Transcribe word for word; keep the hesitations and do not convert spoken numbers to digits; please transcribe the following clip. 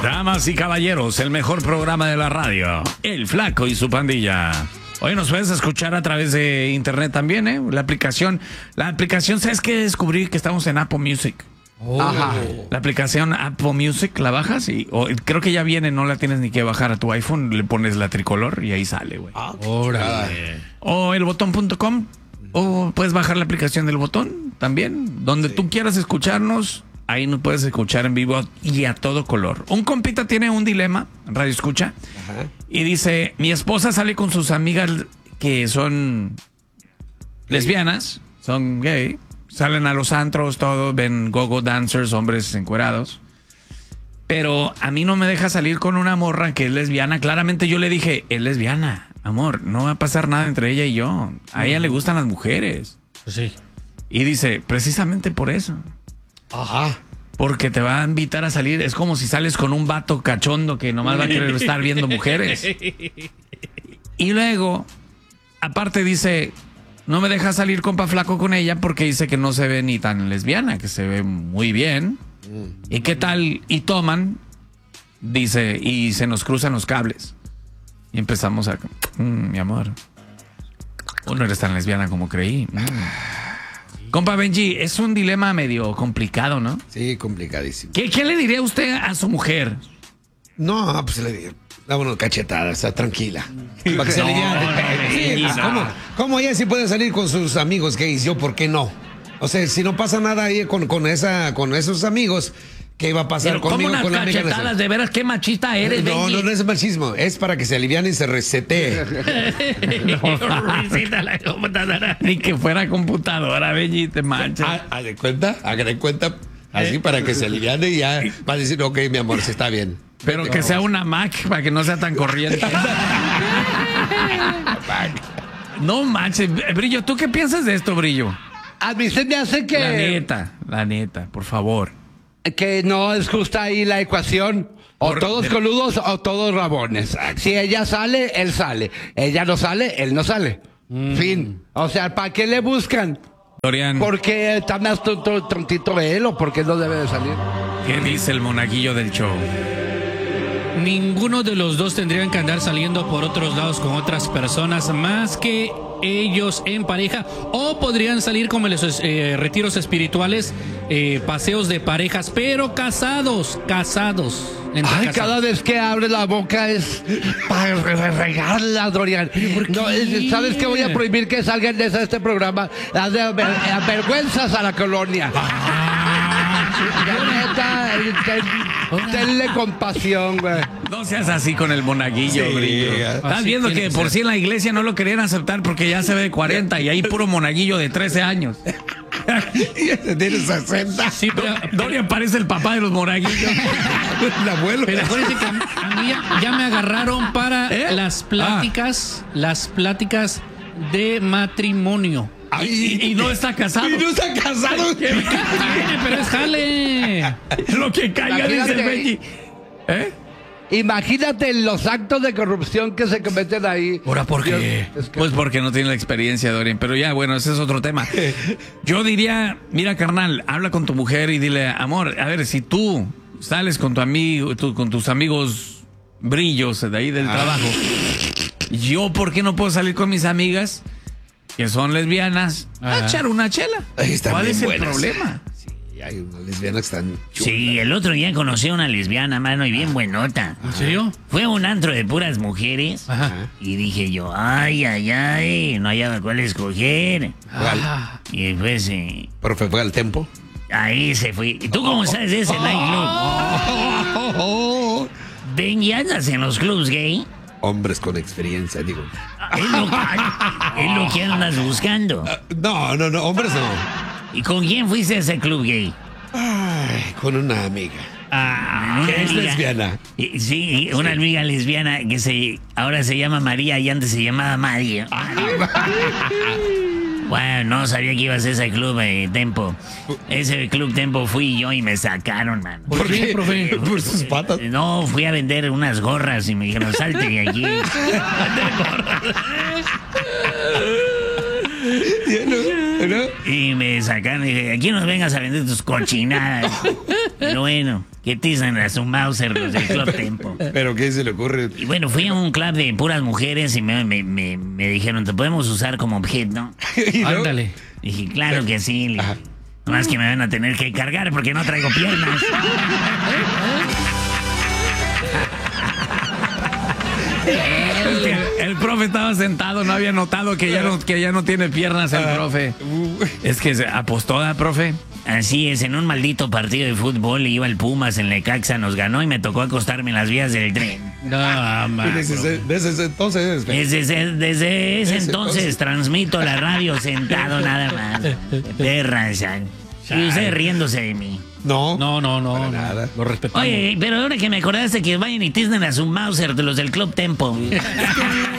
Damas y caballeros, el mejor programa de la radio, El Flaco y su pandilla. Hoy nos puedes escuchar a través de internet también, ¿eh? La aplicación, la aplicación, ¿sabes qué? Descubrí que estamos en Apple Music. Oh. Ajá. La aplicación Apple Music, la bajas y o, creo que ya viene, no la tienes ni que bajar a tu iPhone, le pones la tricolor y ahí sale, güey. Ah, órale. O el botón punto com, o puedes bajar la aplicación del Botón también, donde sí. tú quieras escucharnos, ahí nos puedes escuchar en vivo y a todo color. Un compita tiene un dilema, radio escucha, Ajá. y dice, mi esposa sale con sus amigas que son lesbianas, son gay, salen a los antros, todos ven go-go dancers, hombres encuerados. Pero a mí no me deja salir con una morra que es lesbiana. Claramente yo le dije, es lesbiana, amor, no va a pasar nada entre ella y yo. A ella le gustan las mujeres. Sí. Y dice, precisamente por eso. Ajá. Porque te va a invitar a salir. Es como si sales con un vato cachondo que nomás va a querer estar viendo mujeres. Y luego, aparte dice... No me deja salir compa flaco con ella porque dice que no se ve ni tan lesbiana, que se ve muy bien. Mm. ¿Y qué tal? Y toman, dice, y se nos cruzan los cables. Y empezamos a... Mm, mi amor, tú no eres tan lesbiana como creí. Mm. Compa Benji, es un dilema medio complicado, ¿no? Sí, complicadísimo. ¿Qué, qué le diría usted a su mujer? No, pues le diría... Vámonos, cachetada, está tranquila. Para que se no, le no, sí, no. ¿Cómo, ¿Cómo ella sí puede salir con sus amigos gays? Yo, ¿por qué no? O sea, si no pasa nada ahí con, con, esa, con esos amigos, ¿qué va a pasar Pero conmigo? ¿cómo con unas la cachetadas? De veras, qué machista eres, No, Benji. no, no es machismo. Es para que se aliviane y se resete. Ni que fuera computadora, Benji, te manchas. Ah, haz de cuenta, haga de cuenta. Así para que se aliviane y ya va a decir, ok, mi amor, se está bien. Pero que sea una Mac para que no sea tan corriente. No manches, Brillo, ¿tú qué piensas de esto, Brillo? A mí se me hace que... La neta, la neta, por favor. Que no es justa ahí la ecuación. O Por... todos coludos o todos rabones. Si ella sale, él sale. Ella no sale, él no sale. Mm. Fin. O sea, ¿para qué le buscan? Dorian. ¿Por qué está más tontito él o por qué no debe de salir? ¿Qué dice el monaguillo del show? Ninguno de los dos tendrían que andar saliendo por otros lados con otras personas más que ellos en pareja, o podrían salir como en los eh, retiros espirituales, eh, paseos de parejas, pero casados, casados. Ay, casados. Cada vez que abre la boca es para regarla, Dorian. No, es, ¿sabes qué? Voy a prohibir que salgan de este programa. Las de ver, vergüenzas a la colonia. Ya, neta, ten, tenle compasión, güey. No seas así con el monaguillo, sí, Brillo. Estás viendo que por sí en la iglesia no lo querían aceptar porque ya se ve de cuarenta y ahí puro monaguillo de trece años. Tiene sesenta. Sí, pero Dorian parece el papá de los monaguillos. El abuelo. Pero acuérdense que a mí ya, ya me agarraron para ¿Eh? las pláticas, ah. las pláticas de matrimonio. Ay, y, y no está casado. Y no está casado. Tiene, pero es jale. Lo que caiga, dice el Benji. ¿Eh? Imagínate los actos de corrupción que se cometen ahí. ¿Ahora por qué? Es que... Pues porque no tiene la experiencia, Dorian. Pero ya, bueno, ese es otro tema. Yo diría, mira, carnal, habla con tu mujer y dile, amor, a ver, si tú sales con tu amigo, tu, con tus amigos brillos de ahí del ah. trabajo, yo, ¿por qué no puedo salir con mis amigas que son lesbianas a echar una chela? ¿Cuál es el buenas. problema? Hay unas lesbianas que están chulas. Sí, el otro día conocí a una lesbiana, mano, y bien buenota. ¿En serio? Fue a un antro de puras mujeres. Ajá. Y dije yo, ay, ay, ay, no hallaba cuál escoger. ¿Cuál? Y después... Eh, ¿Pero fue al Tempo? Ahí se fue. ¿Y tú cómo sabes de ese oh, nightclub? Oh, oh, oh. Ven, ¿y andas en los clubs gay? Hombres con experiencia, digo. Es lo, es lo que andas buscando. Uh, no, no, no, hombres no. ¿Y con quién fuiste a ese club gay? Ay, con una amiga. Ah, ¿Qué es lesbiana? Sí, una sí. amiga lesbiana que se ahora se llama María y antes se llamaba María. Bueno, no sabía que ibas a ese club eh, Tempo. Ese club Tempo fui yo y me sacaron, man. ¿Por qué, profe? ¿Por sus patas? No, fui a vender unas gorras y me dijeron, salte de aquí. ¿No? ¿No? Y me sacaron y dije, aquí no vengas a vender tus cochinadas. Pero bueno, que tizan a su Mauser los del Club Tempo. ¿Pero qué se le ocurre? Y bueno, fui a un club de puras mujeres y me, me, me, me dijeron, ¿te podemos usar como objeto? ¿Y no? Ándale. Dije, claro que sí. Le- Nomás que me van a tener que cargar porque no traigo piernas. El, el profe estaba sentado, no había notado que ya no, que ya no tiene piernas el profe. Es que se apostó, ¿eh, profe? Así es, en un maldito partido de fútbol iba el Pumas en Necaxa, nos ganó y me tocó acostarme en las vías del tren. No, man, Desde, ese- desde ese entonces. Desde, ese- desde ese Ese entonces entonces. transmito la radio sentado nada más. Perra, San. Y usted riéndose de mí. No. Oh. Para no, no, no. nada. Lo respetamos. Oye, pero ahora que me acordaste que vayan y tiznen a su Mauser de los del Club Tempo.